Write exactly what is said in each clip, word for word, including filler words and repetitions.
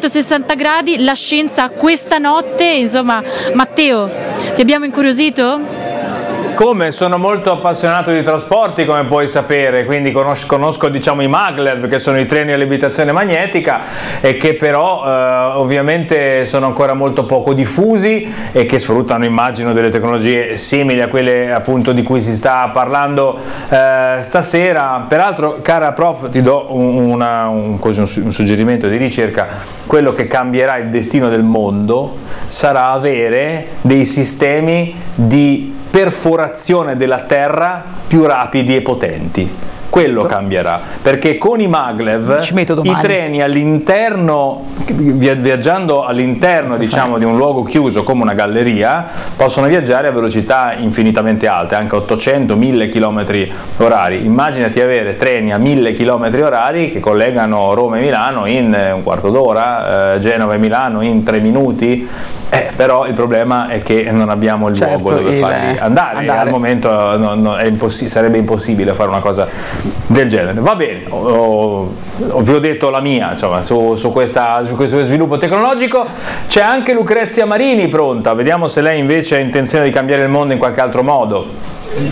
trecentosessanta gradi, la scienza questa notte, insomma. Matteo, ti abbiamo incuriosito? Come? Sono molto appassionato di trasporti, come puoi sapere, quindi conosco, conosco diciamo i maglev, che sono i treni a levitazione magnetica, e che però eh, ovviamente sono ancora molto poco diffusi e che sfruttano, immagino, delle tecnologie simili a quelle appunto di cui si sta parlando eh, stasera. Peraltro, cara prof, ti do una, un, così, un suggerimento di ricerca: quello che cambierà il destino del mondo sarà avere dei sistemi di perforazione della terra più rapidi e potenti. Quello cambierà, perché con i maglev i treni all'interno, viaggiando all'interno diciamo di un luogo chiuso come una galleria, possono viaggiare a velocità infinitamente alte, anche ottocento mille chilometri orari. Immaginati avere treni a mille chilometri orari che collegano Roma e Milano in un quarto d'ora, eh, Genova e Milano in tre minuti. Eh, però il problema è che non abbiamo il certo, luogo dove il, farli andare, andare. Al momento no, no, è impossi- sarebbe impossibile fare una cosa del genere. Va bene, ho, ho, vi ho detto la mia, insomma, su, su, questa, su questo sviluppo tecnologico. C'è anche Lucrezia Marini pronta, vediamo se lei invece ha intenzione di cambiare il mondo in qualche altro modo.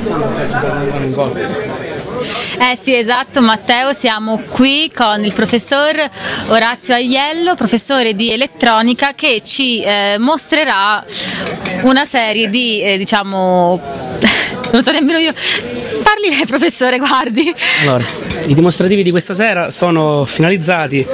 Eh sì, esatto Matteo, siamo qui con il professor Orazio Aiello, professore di elettronica, che ci eh, mostrerà una serie di, eh, diciamo, non so nemmeno io, parli lei professore, guardi. Allora, i dimostrativi di questa sera sono finalizzati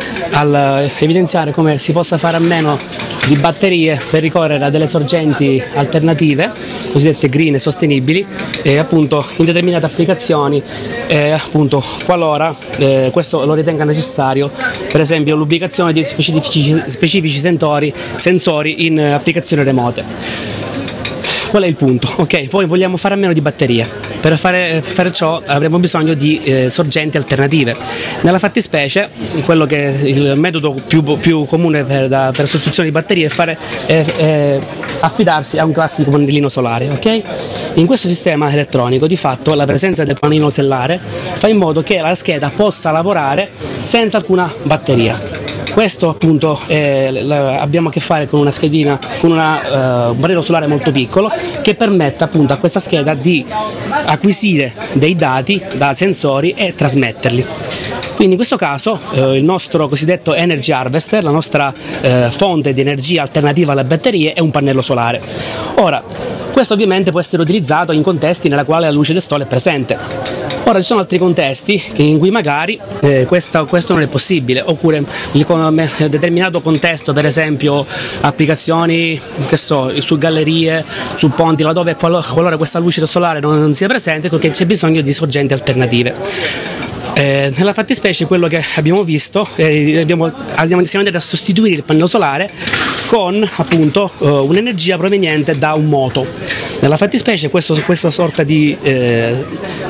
al evidenziare come si possa fare a meno di batterie per ricorrere a delle sorgenti alternative, cosiddette green e sostenibili, e appunto in determinate applicazioni, eh, appunto qualora eh, questo lo ritenga necessario, per esempio l'ubicazione di specifici, specifici sensori, sensori in applicazioni remote. Qual è il punto? Ok, poi vogliamo fare a meno di batterie. Per fare, fare ciò avremo bisogno di eh, sorgenti alternative. Nella fattispecie, quello che è il metodo più, più comune per, da, per sostituzione di batterie è, fare, è, è affidarsi a un classico pannellino solare. Okay? In questo sistema elettronico, di fatto, la presenza del pannellino solare fa in modo che la scheda possa lavorare senza alcuna batteria. Questo appunto eh, la, abbiamo a che fare con una schedina, con una, uh, un pannello solare molto piccolo, che permette appunto a questa scheda di acquisire dei dati da sensori e trasmetterli. Quindi in questo caso eh, il nostro cosiddetto energy harvester, la nostra eh, fonte di energia alternativa alle batterie, è un pannello solare. Ora, questo ovviamente può essere utilizzato in contesti nella quale la luce del sole è presente. Ora ci sono altri contesti in cui magari eh, questo, questo non è possibile, oppure in un determinato contesto, per esempio applicazioni che so, su gallerie, su ponti, laddove qualora questa luce solare non, non sia presente, perché c'è bisogno di sorgenti alternative. Eh, nella fattispecie quello che abbiamo visto, eh, abbiamo, siamo andati a sostituire il pannello solare con appunto uh, un'energia proveniente da un moto. Nella fattispecie questo, questa sorta di eh,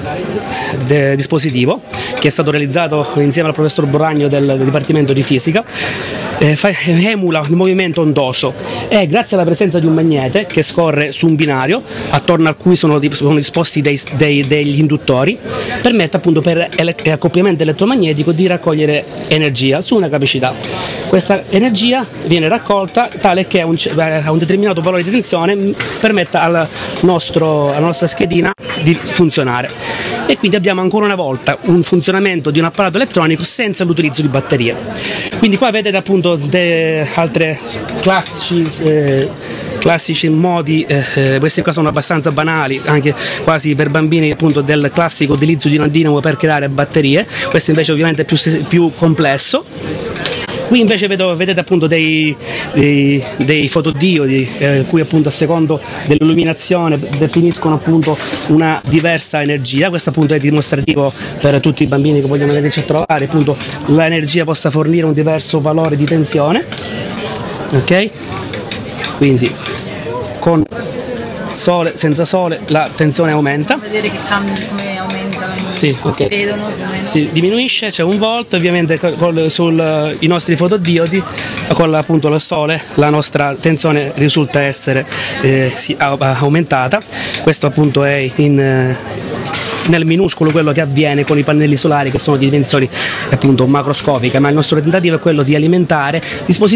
de, dispositivo, che è stato realizzato insieme al professor Borragno del, del Dipartimento di Fisica, eh, fa, emula il movimento ondoso, e grazie alla presenza di un magnete che scorre su un binario attorno al cui sono, sono disposti dei, dei, degli induttori, permette appunto per ele- accoppiamento elettromagnetico di raccogliere energia su una capacità. Questa energia viene raccolta tale che a un, a un determinato valore di tensione permetta al nostro, alla nostra schedina di funzionare, e quindi abbiamo ancora una volta un funzionamento di un apparato elettronico senza l'utilizzo di batterie. Quindi qua vedete appunto altre classici eh, classici modi, eh, questi qua sono abbastanza banali, anche quasi per bambini, appunto, del classico utilizzo di un dinamo per creare batterie. Questo invece ovviamente è più, più complesso. Qui invece vedo, vedete appunto dei, dei, dei fotodiodi, eh, cui appunto a secondo dell'illuminazione definiscono appunto una diversa energia. Questo appunto è dimostrativo per tutti i bambini che vogliono venirci a trovare, appunto l'energia possa fornire un diverso valore di tensione. Ok? Quindi con sole, senza sole la tensione aumenta. Vedere che cambia, come aumenta. Sì, okay. Si vedono più o meno. Si diminuisce, c'è un volt, ovviamente sui nostri fotodiodi, con appunto il sole la nostra tensione risulta essere eh, sì, aumentata. Questo appunto è in, eh, nel minuscolo quello che avviene con i pannelli solari, che sono di dimensioni appunto macroscopiche, ma il nostro tentativo è quello di alimentare dispositivi